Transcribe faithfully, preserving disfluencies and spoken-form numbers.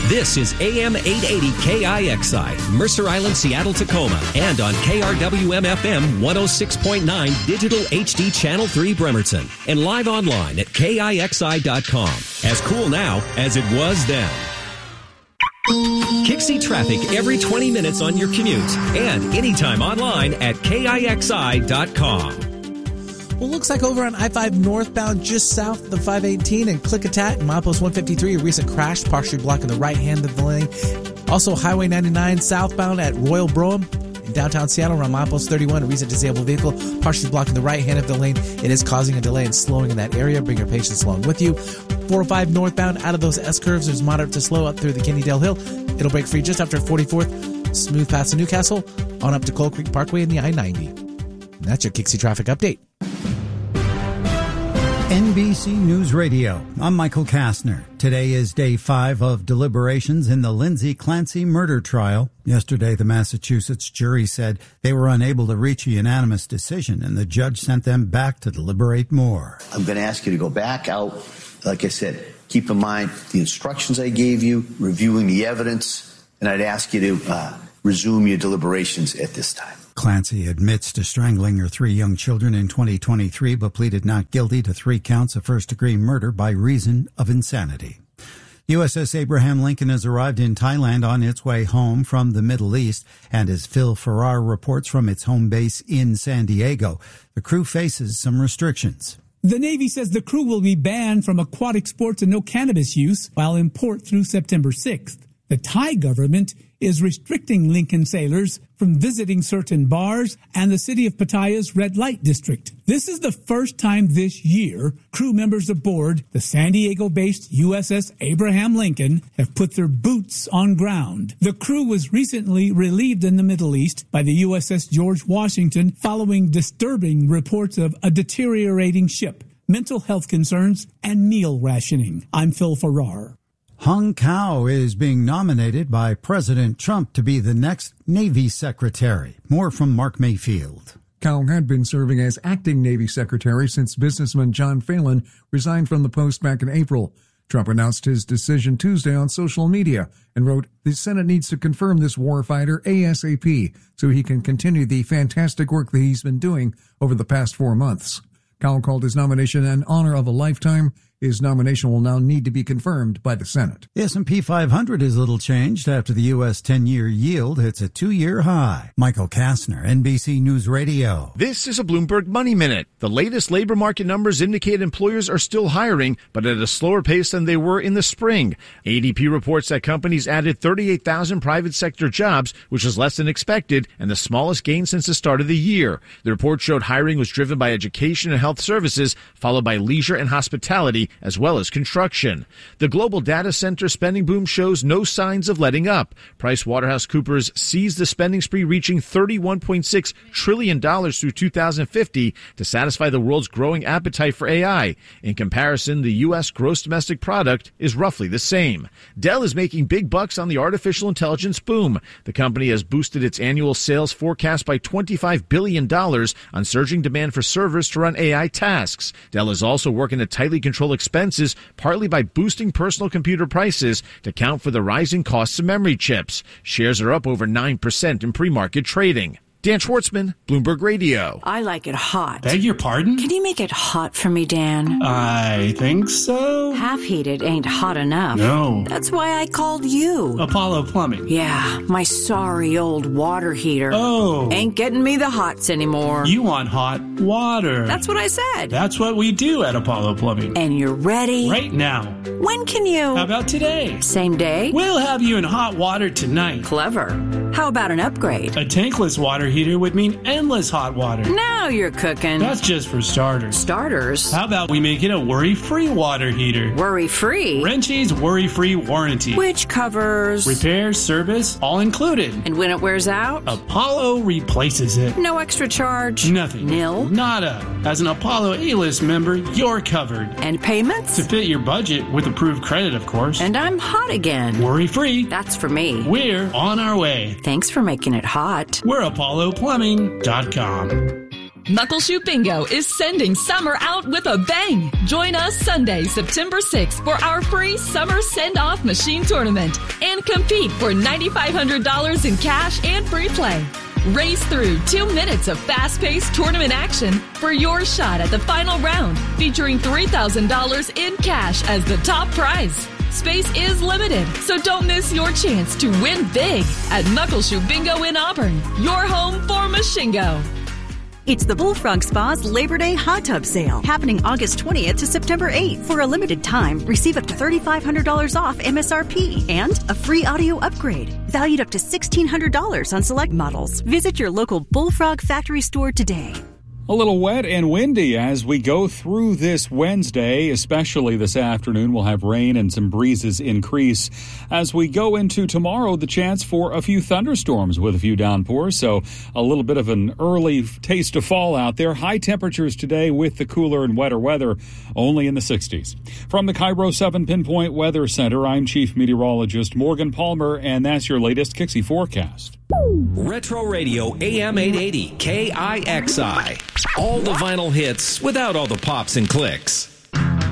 This is A M eight eighty K I X I, Mercer Island, Seattle, Tacoma, and on K R W M F M one oh six point nine Digital H D Channel three Bremerton, and live online at K I X I dot com. As cool now as it was then. Kixie traffic every twenty minutes on your commute and anytime online at K I X I dot com. Well, looks like over on I five northbound, just south of the five eighteen and Klickitat and milepost one fifty-three, a recent crash partially blocking the right hand of the lane. Also, Highway ninety-nine southbound at Royal Brougham in downtown Seattle around milepost thirty-one, a recent disabled vehicle partially blocking the right hand of the lane. It is causing a delay and slowing in that area. Bring your patients along with you. four oh five northbound out of those S-curves, there's moderate to slow up through the Kennedale Hill. It'll break free just after forty-fourth, smooth past Newcastle, on up to Coal Creek Parkway in the I ninety. And that's your Kixie traffic update. N B C News Radio. I'm Michael Kastner. Today is day five of deliberations in the Lindsay Clancy murder trial. Yesterday, the Massachusetts jury said they were unable to reach a unanimous decision, and the judge sent them back to deliberate more. I'm going to ask you to go back out. Like I said, keep in mind the instructions I gave you, reviewing the evidence, and I'd ask you to uh, resume your deliberations at this time. Clancy admits to strangling her three young children in twenty twenty-three, but pleaded not guilty to three counts of first-degree murder by reason of insanity. U S S Abraham Lincoln has arrived in Thailand on its way home from the Middle East, and as Phil Farrar reports from its home base in San Diego, the crew faces some restrictions. The Navy says the crew will be banned from aquatic sports and no cannabis use while in port through September sixth. The Thai government is restricting Lincoln sailors from visiting certain bars and the city of Pattaya's red light district. This is the first time this year crew members aboard the San Diego-based U S S Abraham Lincoln have put their boots on ground. The crew was recently relieved in the Middle East by the U S S George Washington following disturbing reports of a deteriorating ship, mental health concerns, and meal rationing. I'm Phil Farrar. Hung Kao is being nominated by President Trump to be the next Navy Secretary. More from Mark Mayfield. Kao had been serving as acting Navy Secretary since businessman John Phelan resigned from the post back in April. Trump announced his decision Tuesday on social media and wrote, "The Senate needs to confirm this warfighter ASAP so he can continue the fantastic work that he's been doing over the past four months." Kao called his nomination an honor of a lifetime. His nomination will now need to be confirmed by the Senate. The S and P five hundred is little changed after the U S ten-year yield hits a two-year high. Michael Kastner, N B C News Radio. This is a Bloomberg Money Minute. The latest labor market numbers indicate employers are still hiring, but at a slower pace than they were in the spring. A D P reports that companies added thirty-eight thousand private sector jobs, which is less than expected and the smallest gain since the start of the year. The report showed hiring was driven by education and health services, followed by leisure and hospitality, as well as construction. The global data center spending boom shows no signs of letting up. PricewaterhouseCoopers sees the spending spree reaching thirty-one point six trillion dollars through two thousand fifty to satisfy the world's growing appetite for A I. In comparison, the U S gross domestic product is roughly the same. Dell is making big bucks on the artificial intelligence boom. The company has boosted its annual sales forecast by twenty-five billion dollars on surging demand for servers to run A I tasks. Dell is also working to tightly control expenses, partly by boosting personal computer prices to account for the rising costs of memory chips. Shares are up over nine percent in pre-market trading. Dan Schwartzman, Bloomberg Radio. I like it hot. Beg your pardon? Can you make it hot for me, Dan? I think so. Half heated ain't hot enough. No. That's why I called you. Apollo Plumbing. Yeah, my sorry old water heater. Oh. Ain't getting me the hots anymore. You want hot water. That's what I said. That's what we do at Apollo Plumbing. And you're ready? Right now. When can you? How about today? Same day? We'll have you in hot water tonight. Clever. How about an upgrade? A tankless water heater would mean endless hot water. Now you're cooking. That's just for starters. Starters? How about we make it a worry-free water heater? Worry-free? Wrenchie's worry-free warranty. Which covers? Repair, service, all included. And when it wears out? Apollo replaces it. No extra charge? Nothing. Nil? Nada. As an Apollo A-List member, you're covered. And payments? To fit your budget with approved credit, of course. And I'm hot again. Worry-free. That's for me. We're on our way. Thanks for making it hot. We're Apollo Plumbing dot com. Muckleshoot Bingo is sending summer out with a bang. Join us Sunday, September sixth for our free summer send-off machine tournament and compete for nine thousand five hundred dollars in cash and free play. Race through two minutes of fast-paced tournament action for your shot at the final round, featuring three thousand dollars in cash as the top prize. Space is limited, so don't miss your chance to win big at Muckleshoot Bingo in Auburn, your home for Machingo. It's the Bullfrog Spa's Labor Day Hot Tub Sale, happening August twentieth to September eighth. For a limited time, receive up to three thousand five hundred dollars off M S R P and a free audio upgrade, valued up to one thousand six hundred dollars on select models. Visit your local Bullfrog factory store today. A little wet and windy as we go through this Wednesday, especially this afternoon. We'll have rain and some breezes increase. As we go into tomorrow, the chance for a few thunderstorms with a few downpours. So a little bit of an early taste of fall out there. High temperatures today with the cooler and wetter weather, only in the sixties. From the Cairo seven Pinpoint Weather Center, I'm Chief Meteorologist Morgan Palmer, and that's your latest Kixie forecast. Retro Radio A M eight eighty K I X I. All the vinyl hits without all the pops and clicks.